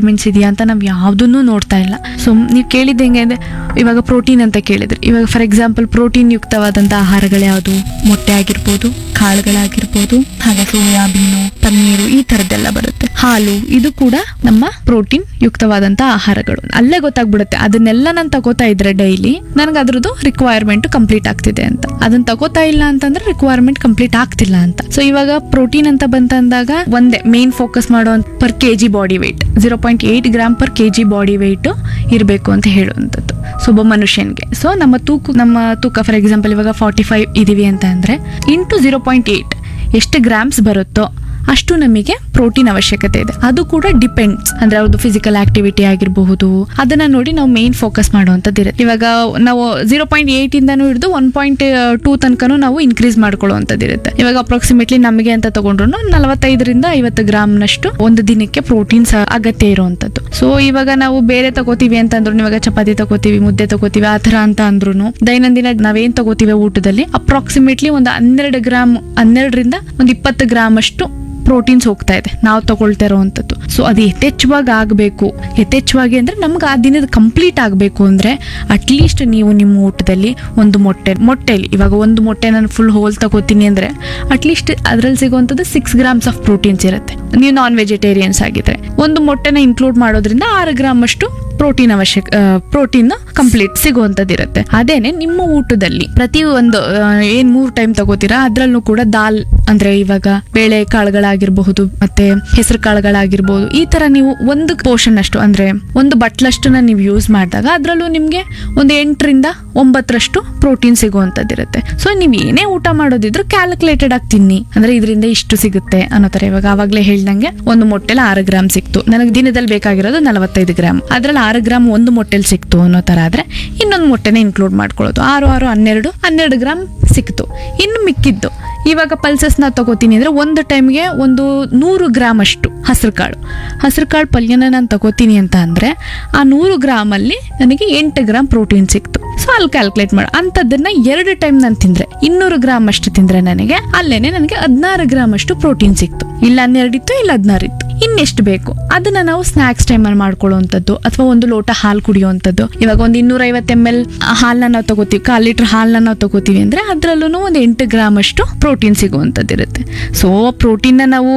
Requirements ಇದೆಯಾ ಅಂತ ನಾವು ಯಾವುದನ್ನು ನೋಡ್ತಾ ಇಲ್ಲ. ಸೊ ನೀವು ಕೇಳಿದ್ದು ಹೆಂಗೆ ಅಂದರೆ, ಇವಾಗ ಪ್ರೋಟೀನ್ ಅಂತ ಕೇಳಿದ್ರಿ. ಇವಾಗ ಫಾರ್ ಎಕ್ಸಾಂಪಲ್ ಪ್ರೋಟೀನ್ ಯುಕ್ತವಾದಂಥ ಆಹಾರಗಳು ಯಾವುದು? ಮೊಟ್ಟೆ ಆಗಿರ್ಬೋದು, ಕಾಳುಗಳಾಗಿರ್ಬೋದು, ಹಾಗೆ ಸೋಯಾಬೀನು, ಪನ್ನೀರು, ಈ ಥರದ್ದೆಲ್ಲ ಬರುತ್ತೆ. ಹಾಲು, ಇದು ಕೂಡ ನಮ್ಮ ಪ್ರೋಟೀನ್ ಯುಕ್ತವಾದಂಥ ಆಹಾರಗಳು. ಅಲ್ಲೇ ಗೊತ್ತಾಗ್ಬಿಡುತ್ತೆ ಅದನ್ನೆಲ್ಲ ನಾನು ತಗೋತಾ ಇದ್ರೆ ಡೈಲಿ ನನಗೆ ಅದ್ರದ್ದು ರಿಕ್ವೈರ್ಮೆಂಟ್ ಕಂಪ್ಲೀಟ್ ಆಗ್ತಿದೆ ಅಂತ. ಅದನ್ನ ತಗೋತಾ ಇಲ್ಲ ಅಂತಂದ್ರೆ ರಿಕ್ವೈರ್ಮೆಂಟ್ ಕಂಪ್ಲೀಟ್ ಆಗ್ತಿಲ್ಲ ಅಂತ. ಸೊ ಇವಾಗ ಪ್ರೋಟೀನ್ ಅಂತ ಬಂತಂದಾಗ ಒಂದೇ ಮೇನ್ ಫೋಕಸ್ ಮಾಡೋ per KG body weight 0.8 gram per KG body weight ಇರಬೇಕು ಅಂತ ಹೇಳುವಂಥದ್ದು ಒಬ್ಬ ಮನುಷ್ಯನ್ಗೆ. ಸೊ ನಮ್ಮ ತೂಕ ಫಾರ್ ಎಕ್ಸಾಂಪಲ್ ಇವಾಗ 45 ಇದೀವಿ ಅಂತ ಅಂದ್ರೆ ಇಂಟು 0.8 ಎಷ್ಟು ಗ್ರಾಮ್ಸ್ ಬರುತ್ತೋ ಅಷ್ಟು ನಮಗೆ ಪ್ರೋಟೀನ್ ಅವಶ್ಯಕತೆ ಇದೆ. ಅದು ಕೂಡ ಡಿಪೆಂಡ್ಸ್ ಅಂದ್ರೆ ಅವ್ರದ್ದು ಫಿಸಿಕಲ್ ಆಕ್ಟಿವಿಟಿ ಆಗಿರಬಹುದು, ಅದನ್ನ ನೋಡಿ ನಾವು ಮೇನ್ ಫೋಕಸ್ ಮಾಡುವಂಥದ್ದು ಇರುತ್ತೆ. ಇವಾಗ ನಾವು 0.8 ಇಂದನೂ ಹಿಡಿದು 1.2 ತನಕನೂ ನಾವು ಇನ್ಕ್ರೀಸ್ ಮಾಡ್ಕೊಳ್ಳುವಂಥದ್ದು ಇರುತ್ತೆ. ಇವಾಗ ಅಪ್ರಾಕ್ಸಿಮೇಟ್ಲಿ ನಮಗೆ ಅಂತ ತಗೊಂಡ್ರು 45ರಿಂದ 50 ಗ್ರಾಮ್ನಷ್ಟು ಒಂದು ದಿನಕ್ಕೆ ಪ್ರೋಟೀನ್ಸ್ ಅಗತ್ಯ ಇರುವಂತದ್ದು. ಸೊ ಇವಾಗ ನಾವು ಬೇರೆ ತಗೋತೀವಿ ಅಂತಂದ್ರು, ಇವಾಗ ಚಪಾತಿ ತಗೋತೀವಿ, ಮುದ್ದೆ ತಗೋತೀವಿ, ಆ ತರ ಅಂತ ಅಂದ್ರೂ ದೈನಂದಿನ ನಾವೇನ್ ತಗೋತೀವಿ ಊಟದಲ್ಲಿ ಅಪ್ರಾಕ್ಸಿಮೇಟ್ಲಿ ಒಂದು 12ರಿಂದ ಒಂದು 20 ಗ್ರಾಮ್ ಅಷ್ಟು ಪ್ರೋಟೀನ್ಸ್ ಹೋಗ್ತಾ ಇದೆ ನಾವು ತಗೊಳ್ತಾ ಇರೋವಂಥದ್ದು. ಸೊ ಅದು ಯಥೇಚ್ಛವಾಗಿ ಆಗಬೇಕು. ಯಥೇಚ್ಛವಾಗಿ ಅಂದ್ರೆ ನಮ್ಗೆ ಆ ದಿನದ ಕಂಪ್ಲೀಟ್ ಆಗಬೇಕು ಅಂದ್ರೆ ಅಟ್ಲೀಸ್ಟ್ ನೀವು ನಿಮ್ಮ ಊಟದಲ್ಲಿ ಒಂದು ಮೊಟ್ಟೆಲಿ ಇವಾಗ ಒಂದು ಮೊಟ್ಟೆ ನಾನು ಫುಲ್ ಹೋಲ್ ತಗೋತೀನಿ ಅಂದ್ರೆ ಅಟ್ಲೀಸ್ಟ್ ಅದ್ರಲ್ಲಿ ಸಿಗುವಂಥದ್ದು 6 ಗ್ರಾಮ್ಸ್ ಆಫ್ ಪ್ರೋಟೀನ್ಸ್ ಇರುತ್ತೆ. ನೀವು ನಾನ್ ವೆಜಿಟೇರಿಯನ್ಸ್ ಆಗಿದ್ರೆ ಒಂದು ಮೊಟ್ಟೆನ ಇನ್ಕ್ಲೂಡ್ ಮಾಡೋದ್ರಿಂದ 6 ಗ್ರಾಮ್ ಅಷ್ಟು ಪ್ರೋಟೀನ್ ಕಂಪ್ಲೀಟ್ ಸಿಗುವಂತದ್ದು ಇರುತ್ತೆ. ಅದೇನೆ ನಿಮ್ಮ ಊಟದಲ್ಲಿ ಪ್ರತಿ ಒಂದು ಏನ್ 3 ಟೈಮ್ ತಗೋತೀರಾ ಅದ್ರಲ್ಲೂ ಕೂಡ ದಾಲ್ ಅಂದ್ರೆ ಇವಾಗ ಬೇಳೆ ಕಾಳುಗಳಾಗಿರ್ಬಹುದು ಮತ್ತೆ ಹೆಸರು ಕಾಳುಗಳಾಗಿರ್ಬಹುದು, ಈ ತರ ನೀವು ಒಂದು ಪೋರ್ಷನ್ ಅಷ್ಟು ಅಂದ್ರೆ ಒಂದು ಬಟ್ಲಷ್ಟನ್ನ ನೀವು ಯೂಸ್ ಮಾಡಿದಾಗ ಅದ್ರಲ್ಲೂ ನಿಮ್ಗೆ ಒಂದು 8ರಿಂದ 9ರಷ್ಟು ಪ್ರೋಟೀನ್ ಸಿಗುವಂತದ್ದು ಇರುತ್ತೆ. ಸೊ ನೀವ್ ಏನೇ ಊಟ ಮಾಡೋದಿದ್ರು ಕ್ಯಾಲ್ಕುಲೇಟೆಡ್ ಆಗಿ ತಿನ್ನಿ, ಅಂದ್ರೆ ಇದರಿಂದ ಇಷ್ಟು ಸಿಗುತ್ತೆ ಅನ್ನೋ ತರ. ಇವಾಗ ಆವಾಗ್ಲೇ ಹೇಳ್ದಂಗೆ ಒಂದು ಮೊಟ್ಟೆಲಿ 6 ಗ್ರಾಮ್ ಸಿಕ್ತು, ನನಗೆ ದಿನದಲ್ಲಿ ಬೇಕಾಗಿರೋದು 45 ಗ್ರಾಮ್, ಅದ್ರಲ್ಲಿ 6 ಗ್ರಾಮ್ ಒಂದು ಮೊಟ್ಟೆಲಿ ಸಿಕ್ತು ಅನ್ನೋ ತರ ಆದ್ರೆ ಇನ್ನೊಂದು ಮೊಟ್ಟೆನ ಇನ್ಕ್ಲೂಡ್ ಮಾಡ್ಕೊಳ್ಳೋದು. 12 ಗ್ರಾಮ್ ಸಿಕ್ತು. ಇನ್ನು ಮಿಕ್ಕಿದ್ದು ಇವಾಗ ಪಲ್ಸಸ್ ನಾವು ತಗೋತೀನಿ ಅಂದ್ರೆ ಒಂದು ಟೈಮ್ಗೆ ಒಂದು 100 ಗ್ರಾಮ್ ಅಷ್ಟು ಹಸಿರು ಕಾಳು ಪಲ್ಯನ ನಾನು ತಗೋತೀನಿ ಅಂತ ಅಂದ್ರೆ ಆ 100 ಗ್ರಾಮ್ ಅಲ್ಲಿ ನನಗೆ 8 ಗ್ರಾಮ್ ಪ್ರೋಟೀನ್ ಸಿಕ್ತು. ಸೊ ಅಲ್ಲಿ ಕ್ಯಾಲ್ಕುಲೇಟ್ ಮಾಡಿ ಅಂತದನ್ನ 2 ಟೈಮ್ ನಾನು ತಿಂದ್ರೆ 200 ಗ್ರಾಮ್ ಅಷ್ಟು ತಿಂದ್ರೆ ನನಗೆ 16 ಗ್ರಾಮ್ ಅಷ್ಟು ಪ್ರೋಟೀನ್ ಸಿಕ್ತು. ಇಲ್ಲ 12 ಇತ್ತು, ಇಲ್ಲ 16 ಇತ್ತು, ಇನ್ನೆಷ್ಟು ಬೇಕು ಅದನ್ನ ನಾವು ಸ್ನಾಕ್ಸ್ ಟೈಮ್ ಅಲ್ಲಿ ಮಾಡ್ಕೊಳ್ಳುವಂಥದ್ದು ಅಥವಾ ಒಂದು ಲೋಟ ಹಾಲು ಕುಡಿಯುವಂಥದ್ದು. ಇವಾಗ ಒಂದು 250 ml ಹಾಲನ್ನ ನಾವು ತಗೋತೀವಿ, 1/4 ಲೀಟರ್ ಹಾಲನ್ನ ನಾವು ತಗೋತೀವಿ ಅಂದ್ರೆ ಅದ್ರಲ್ಲೂ ಒಂದು 8 ಗ್ರಾಮ್ ಅಷ್ಟು ಪ್ರೋಟೀನ್ ಸಿಗುವಂಥದ್ದು ಇರುತ್ತೆ. ಸೊ ಪ್ರೋಟೀನ್ ನಾವು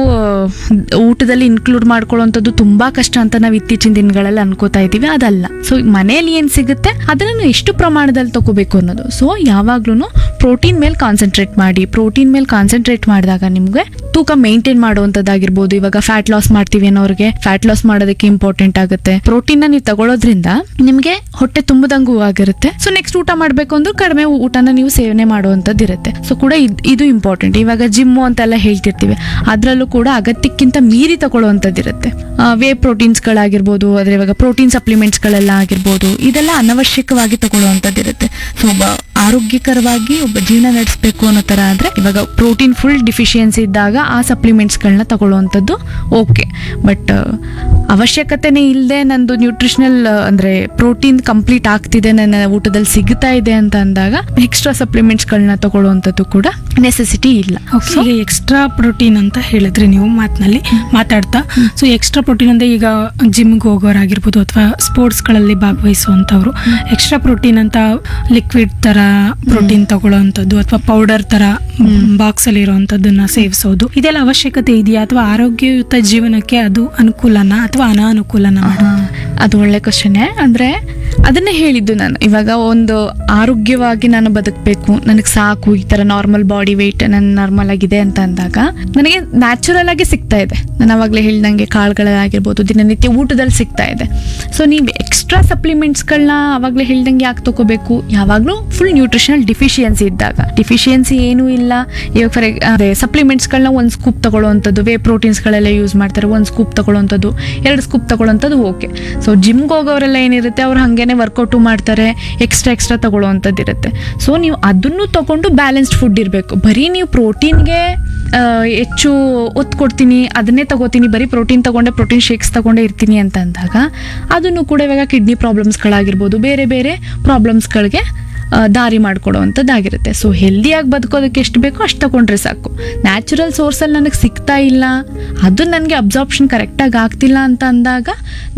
ಊಟದಲ್ಲಿ ಇನ್ಕ್ಲೂಡ್ ಮಾಡ್ಕೊಳ್ಳುವಂಥದ್ದು ತುಂಬಾ ಕಷ್ಟ ಅಂತ ನಾವು ಇತ್ತೀಚಿನ ದಿನಗಳಲ್ಲಿ ಅನ್ಕೋತಾ ಇದೀವಿ. ಅದಲ್ಲ. ಸೊ ಮನೆಯಲ್ಲಿ ಏನ್ ಸಿಗುತ್ತೆ ಅದನ್ನ ಎಷ್ಟು ಪ್ರಮಾಣದಲ್ಲಿ ತಗೋಬೇಕು ಅನ್ನೋದು. ಸೊ ಯಾವಾಗ್ಲೂ ಪ್ರೋಟೀನ್ ಮೇಲೆ ಕಾನ್ಸಂಟ್ರೇಟ್ ಮಾಡಿ. ಪ್ರೋಟೀನ್ ಮೇಲೆ ಕಾನ್ಸಂಟ್ರೇಟ್ ಮಾಡಿದಾಗ ನಿಮ್ಗೆ ತೂಕ ಮೇಂಟೈನ್ ಮಾಡುವಂತದ್ದಾಗಿರ್ಬೋದು. ಇವಾಗ ಫ್ಯಾಟ್ ಲಾಸ್ ಮಾಡ್ತೀವಿ ಅನ್ನೋರಿಗೆ ಫ್ಯಾಟ್ ಲಾಸ್ ಮಾಡೋದಕ್ಕೆ ಇಂಪಾರ್ಟೆಂಟ್ ಆಗುತ್ತೆ. ಪ್ರೋಟೀನ್ ನೀವು ತಗೊಳ್ಳೋದ್ರಿಂದ ನಿಮ್ಗೆ ಹೊಟ್ಟೆ ತುಂಬದಂಗೂ ಆಗಿರುತ್ತೆ. ಸೊ ನೆಕ್ಸ್ಟ್ ಊಟ ಮಾಡ್ಬೇಕು ಅಂದ್ರೆ ಕಡಿಮೆ ಊಟನ ನೀವು ಸೇವನೆ ಮಾಡುವಂತದ್ದು ಇರುತ್ತೆ. ಸೊ ಕೂಡ ಇದು ಇಂಪಾರ್ಟೆಂಟ್. ಇವಾಗ ಜಿಮ್ಮು ಅಂತೆಲ್ಲ ಹೇಳ್ತಿರ್ತೀವಿ, ಅದ್ರಲ್ಲೂ ಕೂಡ ಅಗತ್ಯಕ್ಕಿಂತ ಮೀರಿ ತಗೊಳ್ಳುವಂತದ್ದು ಇರುತ್ತೆ. ವೇ ಪ್ರೋಟೀನ್ಸ್ ಗಳಾಗಿರ್ಬೋದು, ಅದ್ರ ಇವಾಗ ಪ್ರೋಟೀನ್ ಸಪ್ಲಿಮೆಂಟ್ಸ್ ಗಳೆಲ್ಲ ಆಗಿರ್ಬೋದು, ಇದೆಲ್ಲ ಅನವಶ್ಯಕವಾಗಿ ತಗೊಳ್ಳುವಂತದ್ದು ಇರುತ್ತೆ. ಸೊ ಒಬ್ಬ ಆರೋಗ್ಯಕರವಾಗಿ ಒಬ್ಬ ಜೀವನ ನಡೆಸಬೇಕು ಅನ್ನೋ ತರ ಆದ್ರೆ ಇವಾಗ ಪ್ರೋಟೀನ್ ಫುಲ್ ಡಿಫಿಷಿಯನ್ಸಿ ಇದ್ದಾಗ ಆ ಸಪ್ಲಿಮೆಂಟ್ಸ್ ಗಳನ್ನ ತಗೊಳ್ಳುವಂಥದ್ದು ಓಕೆ. ಬಟ್ ಅವಶ್ಯಕತೆನೇ ಇಲ್ಲದೆ ನಂದು ನ್ಯೂಟ್ರಿಷನಲ್ ಅಂದ್ರೆ ಪ್ರೋಟೀನ್ ಕಂಪ್ಲೀಟ್ ಆಗ್ತಿದೆ, ನನ್ನ ಊಟದಲ್ಲಿ ಸಿಗ್ತಾ ಇದೆ ಅಂತ ಅಂದಾಗ ಎಕ್ಸ್ಟ್ರಾ ಸಪ್ಲಿಮೆಂಟ್ಸ್ ಗಳನ್ನ ತಗೊಳ್ಳುವಂಥದ್ದು ಕೂಡ ನೆಸೆಸಿಟಿ ಇಲ್ಲ. ಈಗ ಎಕ್ಸ್ಟ್ರಾ ಪ್ರೋಟೀನ್ ಅಂತ ಹೇಳಿದ್ರಿ ನೀವು ಮಾತಾಡ್ತಾ. ಸೊ ಎಕ್ಸ್ಟ್ರಾ ಪ್ರೋಟೀನ್ ಅಂದ್ರೆ ಈಗ ಜಿಮ್ಗೆ ಹೋಗೋರಾಗಿರ್ಬೋದು ಅಥವಾ ಸ್ಪೋರ್ಟ್ಸ್ ಗಳಲ್ಲಿ ಭಾಗವಹಿಸುವಂತವ್ರು ಎಕ್ಸ್ಟ್ರಾ ಪ್ರೋಟೀನ್ ಅಂತ ಲಿಕ್ವಿಡ್ ತರ ಪ್ರೋಟೀನ್ ತಗೊಳ್ಳೋವಂಥದ್ದು ಅಥವಾ ಪೌಡರ್ ತರ ಬಾಕ್ಸ್ ಅಲ್ಲಿ ಇರುವಂತದ್ದನ್ನ ಸೇವಿಸೋದು, ಇದೆಲ್ಲ ಅವಶ್ಯಕತೆ ಇದೆಯಾ ಅಥವಾ ಆರೋಗ್ಯಯುತ ಜೀವನಕ್ಕೆ ಅದು ಅನುಕೂಲನ ಅಥವಾ ಅನಾನುಕೂಲನ? ಅದು ಒಳ್ಳೆ ಕ್ವಶನ್. ಅಂದ್ರೆ ಅದನ್ನೇ ಹೇಳಿದ್ದು ನಾನು. ಇವಾಗ ಒಂದು ಆರೋಗ್ಯವಾಗಿ ನಾನು ಬದುಕಬೇಕು, ನನಗೆ ಸಾಕು ಈ ತರ ನಾರ್ಮಲ್ ಬಾಡಿ ವೆಯ್ಟ್ ನನ್ನ ನಾರ್ಮಲ್ ಆಗಿದೆ ಅಂತ ಅಂದಾಗ ನನಗೆ ನ್ಯಾಚುರಲ್ ಆಗಿ ಸಿಗ್ತಾ ಇದೆ. ನಾನು ಅವಾಗಲೇ ಹೇಳ್ದಂಗೆ ಕಾಳುಗಳಾಗಿರ್ಬೋದು ದಿನನಿತ್ಯ ಊಟದಲ್ಲಿ ಸಿಗ್ತಾ ಇದೆ. ಸೊ ನೀವು ಎಕ್ಸ್ಟ್ರಾ ಸಪ್ಲಿಮೆಂಟ್ಸ್ಗಳನ್ನ ಅವಾಗಲೇ ಹೇಳ್ದಂಗೆ ಯಾಕೆ ತಗೋಬೇಕು? ಯಾವಾಗಲೂ ಫುಲ್ ನ್ಯೂಟ್ರಿಷನಲ್ ಡಿಫಿಷಿಯನ್ಸಿ ಇದ್ದಾಗ. ಡಿಫಿಷಿಯನ್ಸಿ ಏನೂ ಇಲ್ಲ. ಇವಾಗ ಸಪ್ಲಿಮೆಂಟ್ಸ್ಗಳನ್ನ 1 ಸ್ಕೂಪ್ ತಗೊಳ್ಳುವಂಥದ್ದು, ವೇ ಪ್ರೋಟೀನ್ಸ್ಗಳೆಲ್ಲ ಯೂಸ್ ಮಾಡ್ತಾರೆ, 1 ಸ್ಕೂಪ್ ತಗೊಳ್ಳುವಂಥದ್ದು, 2 ಸ್ಕೂಪ್ ತಗೊಳ್ಳುವಂಥದ್ದು ಓಕೆ. ಸೊ ಜಿಮ್ಗೆ ಹೋಗೋರೆಲ್ಲ ಏನಿರುತ್ತೆ ಅವ್ರು ಹಾಗೇನೆ ವರ್ಕೌಟು ಮಾಡ್ತಾರೆ, ಎಕ್ಸ್ಟ್ರಾ ತಗೊಳ್ಳುವಂಥದ್ದು ಇರುತ್ತೆ. ಸೊ ನೀವು ಅದನ್ನು ತಗೊಂಡು ಬ್ಯಾಲೆನ್ಸ್ಡ್ ಫುಡ್ ಇರಬೇಕು. ಬರೀ ನೀವು ಪ್ರೋಟೀನ್ಗೆ ಹೆಚ್ಚು ಒತ್ತು ಕೊಡ್ತೀನಿ, ಅದನ್ನೇ ತಗೋತೀನಿ, ಬರೀ ಪ್ರೋಟೀನ್ ತಗೊಂಡೆ ಪ್ರೋಟೀನ್ ಶೇಕ್ಸ್ ತಗೊಂಡೇ ಇರ್ತೀನಿ ಅಂತ ಅಂದಾಗ ಅದನ್ನು ಕೂಡ ಇವಾಗ ಕಿಡ್ನಿ ಪ್ರಾಬ್ಲಮ್ಸ್ಗಳಾಗಿರ್ಬೋದು, ಬೇರೆ ಬೇರೆ ಪ್ರಾಬ್ಲಮ್ಸ್ಗಳಿಗೆ ದಾರಿ ಮಾಡ್ಕೊಡೋವಂಥದ್ದಾಗಿರುತ್ತೆ. ಸೊ ಹೆಲ್ದಿಯಾಗಿ ಬದುಕೋದಕ್ಕೆ ಎಷ್ಟು ಬೇಕೋ ಅಷ್ಟು ತಗೊಂಡ್ರೆ ಸಾಕು. ನ್ಯಾಚುರಲ್ ಸೋರ್ಸಲ್ಲಿ ನನಗೆ ಸಿಗ್ತಾ ಇಲ್ಲ, ಅದು ನನಗೆ ಅಬ್ಸಾರ್ಪ್ಷನ್ ಕರೆಕ್ಟಾಗಿ ಆಗ್ತಿಲ್ಲ ಅಂತ ಅಂದಾಗ